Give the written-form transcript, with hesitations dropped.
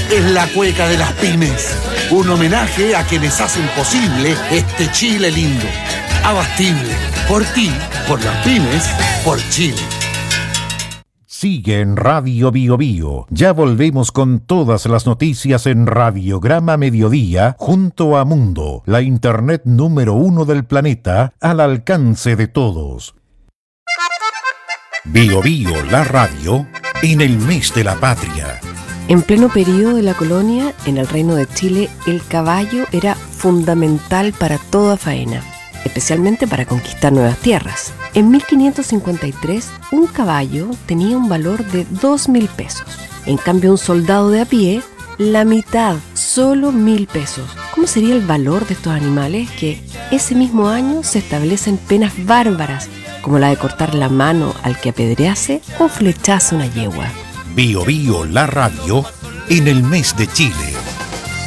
es la cueca de las pymes. Un homenaje a quienes hacen posible este Chile lindo. Abastible. Por ti, por las pymes, por Chile. Sigue en Radio Bio Bio. Ya volvemos con todas las noticias en Radiograma Mediodía junto a Mundo, la internet número 1 del planeta, al alcance de todos. Bio Bio, la radio, en el mes de la patria. En pleno periodo de la colonia, en el Reino de Chile, el caballo era fundamental para toda faena, especialmente para conquistar nuevas tierras. En 1553, un caballo tenía un valor de 2.000 pesos. En cambio, un soldado de a pie, la mitad, solo 1.000 pesos. ¿Cómo sería el valor de estos animales que ese mismo año se establecen penas bárbaras, como la de cortar la mano al que apedrease o flechase una yegua? Bio Bio, la radio, en el mes de Chile.